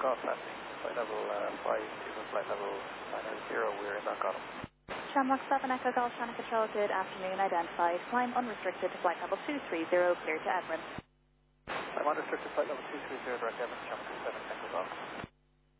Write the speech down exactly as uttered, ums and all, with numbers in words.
Golf landing, flight level uh, five, even flight level nine zero, we're in Knock Autumn. Shamrock seven Echo Golf Channel Control, good afternoon, identified. Climb unrestricted to flight level two three zero, clear to Edwin. I'm unrestricted flight level two three zero, direct Edwin, Shamrock seven Echo Golf.